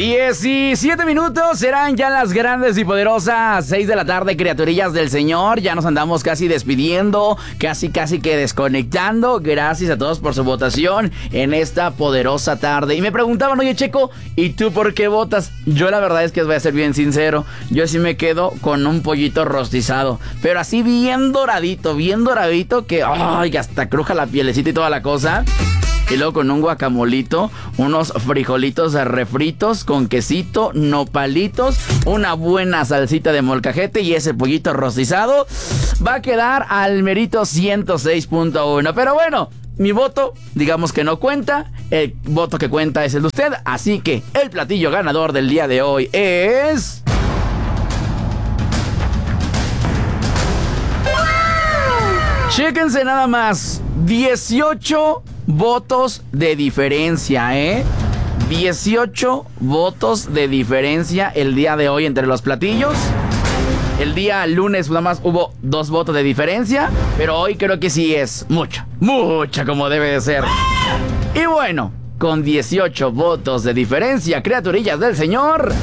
17 minutos, serán ya las grandes y poderosas 6 de la tarde, criaturillas del Señor. Ya nos andamos casi despidiendo, casi que desconectando. Gracias a todos por su votación en esta poderosa tarde. Y me preguntaban, oye Checo, ¿y tú por qué votas? Yo la verdad es que os voy a ser bien sincero, yo sí me quedo con un pollito rostizado, pero así bien doradito que ay, hasta cruja la pielecita y toda la cosa. Y luego con un guacamolito, unos frijolitos refritos con quesito, nopalitos, una buena salsita de molcajete y ese pollito rostizado va a quedar al merito 106.1. Pero bueno, mi voto, digamos que no cuenta. El voto que cuenta es el de usted. Así que el platillo ganador del día de hoy es... Chéquense nada más, 18 votos de diferencia, 18 votos de diferencia el día de hoy entre los platillos. El día lunes nada más hubo 2 votos de diferencia, pero hoy creo que sí es mucha como debe de ser. Y bueno, con 18 votos de diferencia, criaturillas del Señor,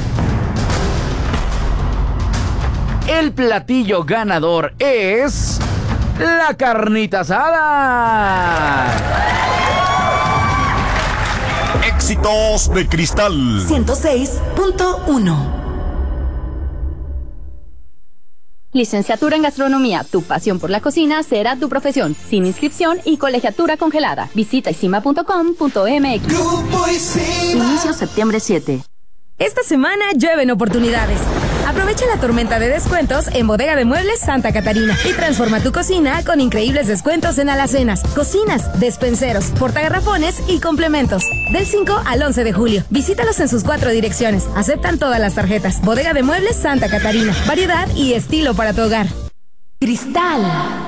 el platillo ganador es... la carnita asada. Éxitos de Cristal 106.1. Licenciatura en Gastronomía, tu pasión por la cocina será tu profesión, sin inscripción y colegiatura congelada. Visita isima.com.mx. Inicio septiembre 7. Esta semana llueven oportunidades. Aprovecha la tormenta de descuentos en Bodega de Muebles Santa Catarina y transforma tu cocina con increíbles descuentos en alacenas, cocinas, despenseros, portagarrafones y complementos. Del 5 al 11 de julio. Visítalos en sus 4 direcciones. Aceptan todas las tarjetas. Bodega de Muebles Santa Catarina. Variedad y estilo para tu hogar. Cristal.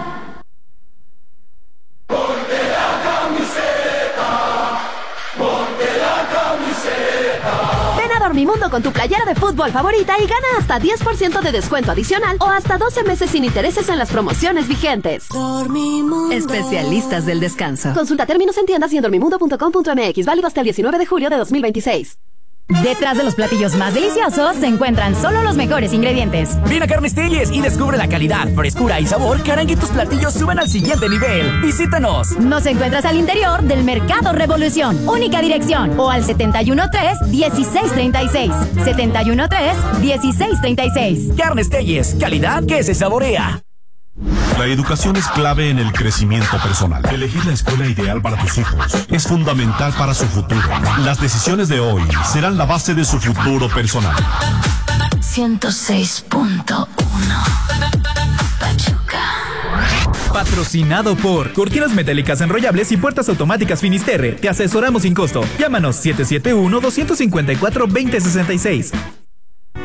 Dormimundo con tu playera de fútbol favorita y gana hasta 10% de descuento adicional o hasta 12 meses sin intereses en las promociones vigentes. Dormimundo. Especialistas del descanso. Consulta términos en tiendas y en dormimundo.com.mx. Válido hasta el 19 de julio de 2026. Detrás de los platillos más deliciosos se encuentran solo los mejores ingredientes. Ven a Carnes Telles y descubre la calidad, frescura y sabor que harán que tus platillos suban al siguiente nivel. Visítanos. Nos encuentras al interior del Mercado Revolución. Única dirección. O al 713-1636. 713-1636. Carnes Telles, calidad que se saborea. La educación es clave en el crecimiento personal. Elegir la escuela ideal para tus hijos es fundamental para su futuro. Las decisiones de hoy serán la base de su futuro personal. 106.1. Pachuca. Patrocinado por Cortinas Metálicas Enrollables y Puertas Automáticas Finisterre. Te asesoramos sin costo. Llámanos 771-254-2066.